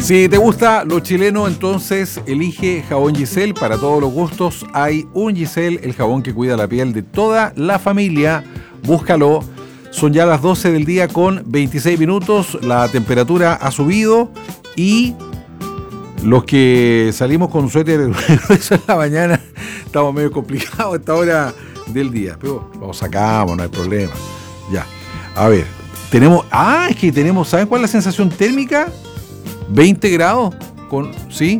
Si te gusta lo chileno, entonces elige jabón Giselle. Para todos los gustos hay un Giselle, el jabón que cuida la piel de toda la familia. Búscalo. Son ya las 12 del día con 26 minutos. La temperatura ha subido y los que salimos con suéter grueso en la mañana estamos medio complicados a esta hora del día. Pero lo sacamos, no hay problema. Ya. A ver. Tenemos. Es que tenemos. ¿Saben cuál es la sensación térmica? 20 grados. ¿Sí?